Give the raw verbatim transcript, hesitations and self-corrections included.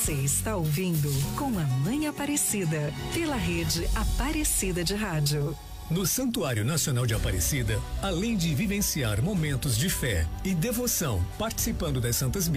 Você está ouvindo Com a Mãe Aparecida, pela rede Aparecida de Rádio. No Santuário Nacional de Aparecida, além de vivenciar momentos de fé e devoção participando das Santas